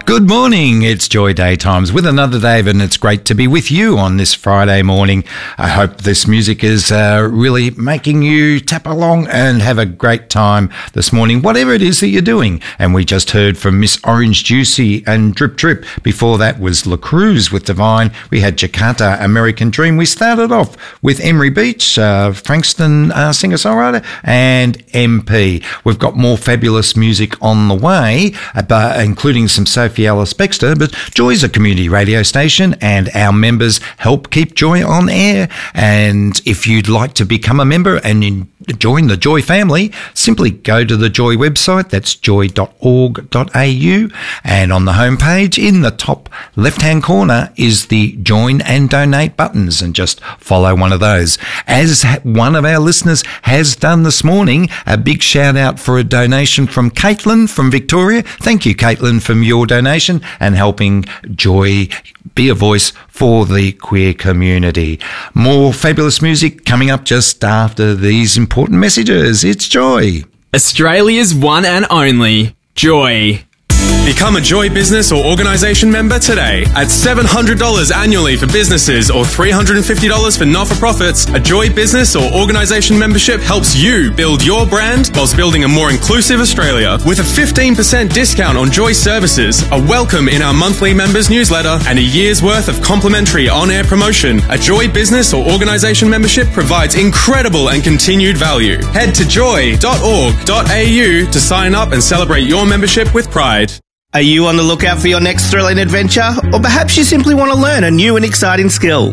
Good morning, it's Joy Daytimes with another Dave, and it's great to be with you on this Friday morning. I hope this music is really making you tap along and have a great time this morning, whatever it is that you're doing. And we just heard from Miss Orange Juicy and Drip Drip. Before that was La Cruz with Divine. We had Jakarta, American Dream. We started off with Emery Beach, Frankston singer-songwriter, and MP. We've got more fabulous music on the way, including some Sophie Alice Baxter, but Joy's a community radio station and our members help keep Joy on air. And if you'd like to become a member and join the Joy family, simply go to the Joy website. That's joy.org.au. And on the homepage, in the top left-hand corner, is the Join and Donate buttons, and just follow one of those. As one of our listeners has done this morning, a big shout out for a donation from Caitlin from Victoria. Thank you, Caitlin, for your donation and helping Joy be a voice for the queer community. More fabulous music coming up just after these important messages. It's Joy. Australia's one and only Joy. Become a Joy business or organisation member today. At $700 annually for businesses or $350 for not-for-profits, a Joy business or organisation membership helps you build your brand whilst building a more inclusive Australia. With a 15% discount on Joy services, a welcome in our monthly members newsletter, and a year's worth of complimentary on-air promotion, a Joy business or organisation membership provides incredible and continued value. Head to joy.org.au to sign up and celebrate your membership with pride. Are you on the lookout for your next thrilling adventure? Or perhaps you simply want to learn a new and exciting skill?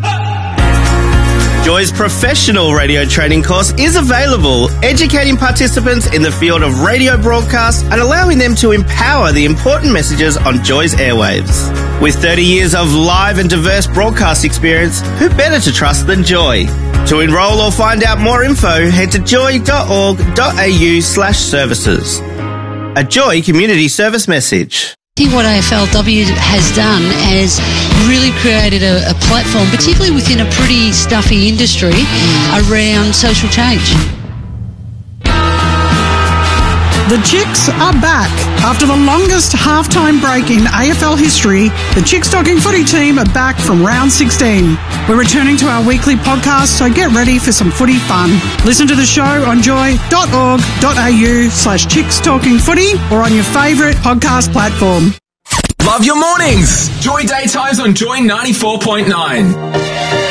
Joy's professional radio training course is available, educating participants in the field of radio broadcast and allowing them to empower the important messages on Joy's airwaves. With 30 years of live and diverse broadcast experience, who better to trust than Joy? To enrol or find out more info, head to joy.org.au/services. A Joy community service message. I think what AFLW has done is really created a platform, particularly within a pretty stuffy industry, around social change. The Chicks are back. After the longest halftime break in AFL history, the Chicks Talking Footy team are back from round 16. We're returning to our weekly podcast, so get ready for some footy fun. Listen to the show on joy.org.au/Chicks Talking Footy or on your favourite podcast platform. Love your mornings. Joy Daytimes on Joy 94.9.